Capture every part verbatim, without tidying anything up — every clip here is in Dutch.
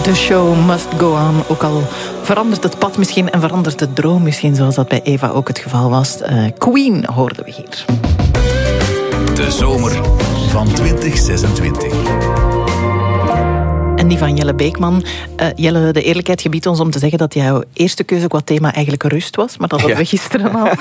The show must go on. Ook al verandert het pad misschien en verandert de droom misschien, zoals dat bij Eva ook het geval was. Uh, Queen hoorden we hier. De zomer van twintig zesentwintig. En die van Jelle Beekman. Uh, Jelle, de eerlijkheid gebiedt ons om te zeggen dat jouw eerste keuze qua thema eigenlijk rust was. Maar dat hadden we gisteren al.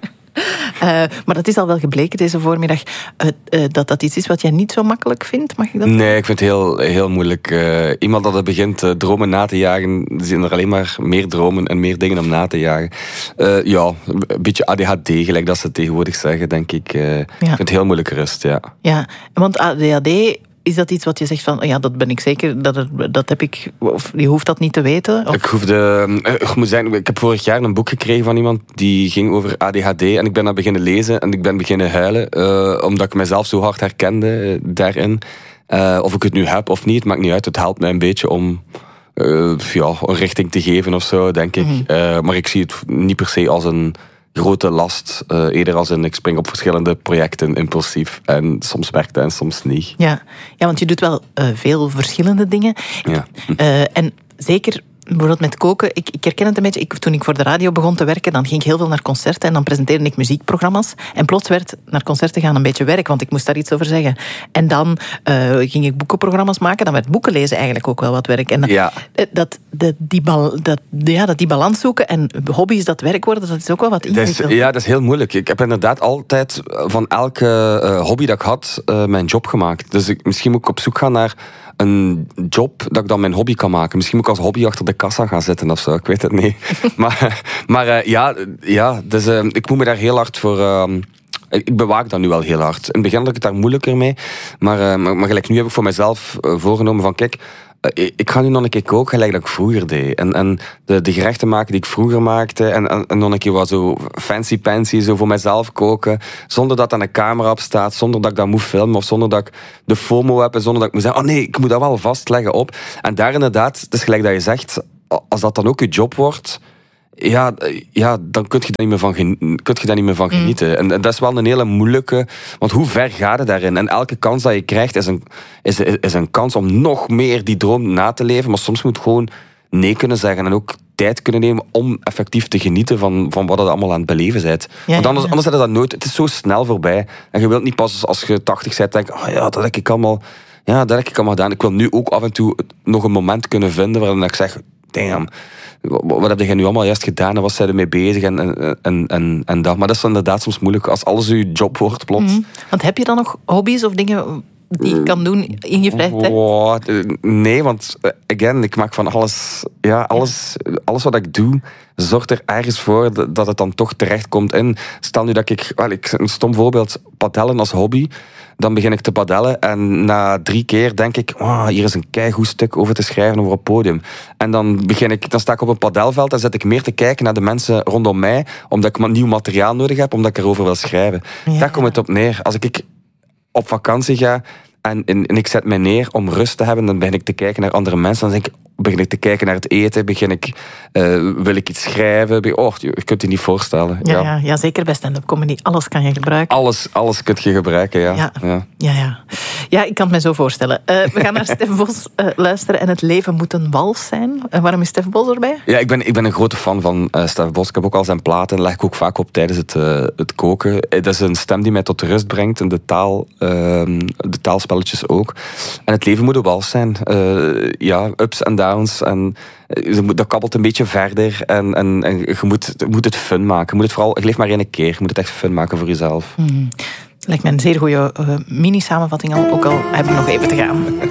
Uh, maar dat is al wel gebleken deze voormiddag, uh, uh, dat dat iets is wat jij niet zo makkelijk vindt, mag ik dat Nee, zeggen? ik vind het heel, heel moeilijk. Uh, iemand dat begint uh, dromen na te jagen, zijn er alleen maar meer dromen en meer dingen om na te jagen. Uh, ja, een beetje A D H D, gelijk dat ze tegenwoordig zeggen, denk ik. Uh, ja. Ik vind het heel moeilijk rust, ja. Ja, want A D H D... Is dat iets wat je zegt van, oh ja, dat ben ik zeker, dat, het, dat heb ik, of je hoeft dat niet te weten? Of? Ik hoefde, ik moet zeggen, ik heb vorig jaar een boek gekregen van iemand die ging over A D H D en ik ben dat beginnen lezen en ik ben beginnen huilen, uh, omdat ik mezelf zo hard herkende uh, daarin. Uh, of ik het nu heb of niet, het maakt niet uit, het helpt mij een beetje om uh, ja, een richting te geven of zo, denk ik. Mm-hmm. Uh, maar ik zie het niet per se als een grote last, uh, eerder als in ik spring op verschillende projecten impulsief en soms werkt het en soms niet. Ja, ja, want je doet wel uh, veel verschillende dingen. Ja. Uh, en zeker bijvoorbeeld met koken, ik, ik herken het een beetje. Ik, toen ik voor de radio begon te werken, dan ging ik heel veel naar concerten en dan presenteerde ik muziekprogramma's. En plots werd naar concerten gaan een beetje werk, want ik moest daar iets over zeggen. En dan uh, ging ik boekenprogramma's maken, dan werd boeken lezen eigenlijk ook wel wat werk. En dat, ja. dat, dat, die, bal, dat, ja, dat die balans zoeken en hobby's dat werk worden, dat is ook wel wat ingewikkeld. Ja, dat is heel moeilijk. Ik heb inderdaad altijd van elke uh, hobby dat ik had, uh, mijn job gemaakt. Dus ik, misschien moet ik op zoek gaan naar een job dat ik dan mijn hobby kan maken. Misschien moet ik als hobby achter de kassa gaan zitten of zo. Ik weet het niet. maar maar uh, ja, ja dus, uh, ik moet me daar heel hard voor... Uh, ik bewaak dat nu wel heel hard. In het begin had ik het daar moeilijker mee. Maar, uh, maar, maar gelijk nu heb ik voor mezelf uh, voorgenomen van... Kijk, uh, ik ga nu nog een keer koken gelijk dat ik vroeger deed. En, en de, de gerechten maken die ik vroeger maakte. En, en, en nog een keer wat zo fancy-pansy zo voor mezelf koken. Zonder dat er een camera op staat. Zonder dat ik dat moet filmen. Of zonder dat ik de FOMO heb. En zonder dat ik moet zeggen... Oh nee, ik moet dat wel vastleggen op. En daar inderdaad, het is gelijk dat je zegt... Als dat dan ook je job wordt... Ja, ja, dan kun je daar niet meer van, gen- kun je daar niet meer van genieten. Mm. En, en dat is wel een hele moeilijke... Want hoe ver gaat het daarin? En elke kans dat je krijgt is een, is, is een kans om nog meer die droom na te leven. Maar soms moet je gewoon nee kunnen zeggen. En ook tijd kunnen nemen om effectief te genieten van, van wat je allemaal aan het beleven bent. Ja, Want anders, ja. anders is dat nooit... Het is zo snel voorbij. En je wilt niet pas als je tachtig bent denken... Oh ja, dat heb ik allemaal... Ja, dat heb ik allemaal gedaan. Ik wil nu ook af en toe nog een moment kunnen vinden waarin ik zeg... Damn... Wat heb je nu allemaal juist gedaan en wat zijn er mee bezig en, en, en, en dat. Maar dat is inderdaad soms moeilijk als alles je job wordt plots. Mm-hmm. Want heb je dan nog hobby's of dingen die je kan doen in je vrije tijd? Oh, nee, want again, ik maak van alles... Ja, alles, ja. alles wat ik doe, zorgt er ergens voor dat het dan toch terechtkomt in. Stel nu dat ik... Well, ik een stom voorbeeld, padellen als hobby... Dan begin ik te padellen en na drie keer denk ik... Oh, hier is een keigoed stuk over te schrijven over het podium. En dan, begin ik, dan sta ik op een padelveld en zit ik meer te kijken naar de mensen rondom mij, omdat ik nieuw materiaal nodig heb, omdat ik erover wil schrijven. Ja. Daar komt het op neer. Als ik op vakantie ga en, en, en ik zet mij neer om rust te hebben, dan begin ik te kijken naar andere mensen. Dan denk ik, begin ik te kijken naar het eten, begin ik, uh, wil ik iets schrijven. Oh, je kunt je niet voorstellen. Ja, ja. Ja, ja, zeker bij stand-up comedy. Alles kan je gebruiken. Alles, alles kun je gebruiken, ja. Ja, ja. ja, ja. ja ik kan het me zo voorstellen. Uh, we gaan naar Stef Bos uh, luisteren en het leven moet een wals zijn. Uh, waarom is Stef Bos erbij? Ja, ik ben, ik ben een grote fan van uh, Stef Bos. Ik heb ook al zijn platen, leg ik ook vaak op tijdens het, uh, het koken. Het is een stem die mij tot rust brengt en de, taal, uh, de taalspelletjes ook. En het leven moet een wals zijn. Uh, ja, ups en downs en dat kabbelt een beetje verder en, en, en je moet, je moet het fun maken. Je moet het vooral, je leeft maar één keer. Je moet het echt fun maken voor jezelf. Hmm. Lijkt me een zeer goede uh, mini-samenvatting al, ook al heb ik nog even te gaan.